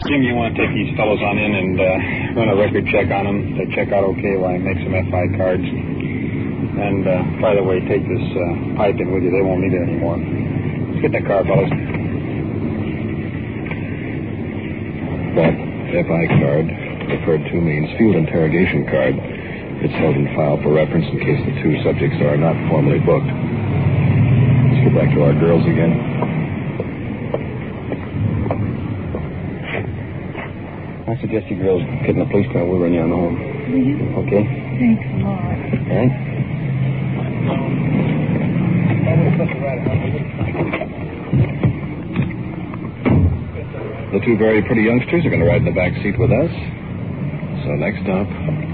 Jim, you want to take these fellows on in and run a record check on them. If they check out okay, why make some FI cards. And, by the way, take this pipe in with you. They won't need it anymore. Let's get in the car, fellas. That FI card, referred to, means field interrogation card. It's held in file for reference in case the two subjects are not formally booked. Let's get back to our girls again. I suggest you girls get in the police car. We'll run you on home. Okay? Thanks a lot. All right. The two very pretty youngsters are going to ride in the back seat with us. So next stop,